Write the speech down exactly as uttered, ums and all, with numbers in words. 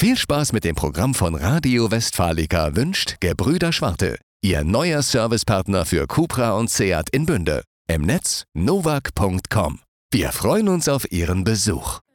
Viel Spaß mit dem Programm von Radio Westfalica wünscht Gebrüder Schwarte, Ihr neuer Servicepartner für Cupra und Seat in Bünde. Im Netz nowag punkt com. Wir freuen uns auf Ihren Besuch.